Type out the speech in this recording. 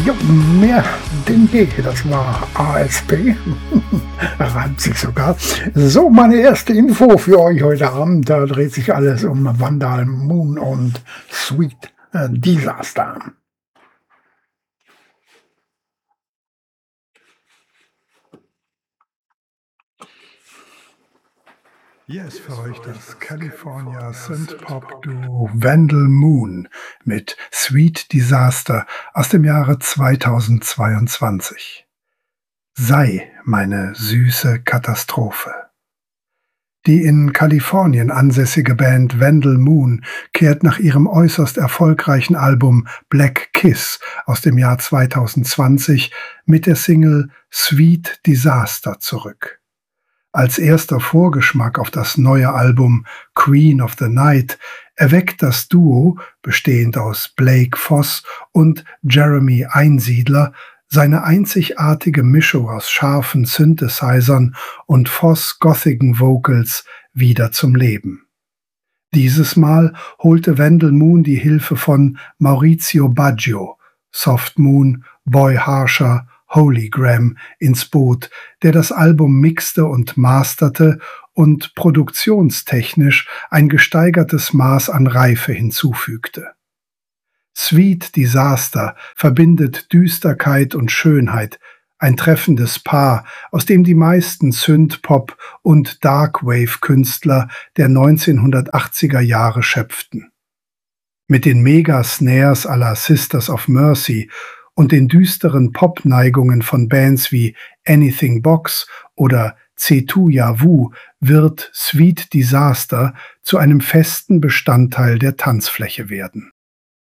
Ja, mehr denn je, das war ASP. Reimt sich sogar. So, meine erste Info für euch heute Abend. Da dreht sich alles um Vandal Moon und Sweet Disaster. Hier ist für euch das California Synthpop-Duo Vandal Moon mit Sweet Disaster aus dem Jahre 2022. Sei meine süße Katastrophe. Die in Kalifornien ansässige Band Vandal Moon kehrt nach ihrem äußerst erfolgreichen Album Black Kiss aus dem Jahr 2020 mit der Single Sweet Disaster zurück. Als erster Vorgeschmack auf das neue Album Queen of the Night erweckt das Duo, bestehend aus Blake Voss und Jeremy Einsiedler, seine einzigartige Mischung aus scharfen Synthesizern und Voss-gothigen Vocals wieder zum Leben. Dieses Mal holte Vandal Moon die Hilfe von Maurizio Baggio, Soft Moon, Boy Harsher, Holygram ins Boot, der das Album mixte und masterte und produktionstechnisch ein gesteigertes Maß an Reife hinzufügte. Sweet Disaster verbindet Düsterkeit und Schönheit, ein treffendes Paar, aus dem die meisten Synthpop- und Darkwave-Künstler der 1980er Jahre schöpften. Mit den Mega-Snares à la Sisters of Mercy und den düsteren Pop-Neigungen von Bands wie Anything Box oder C2 Yavu wird Sweet Disaster zu einem festen Bestandteil der Tanzfläche werden.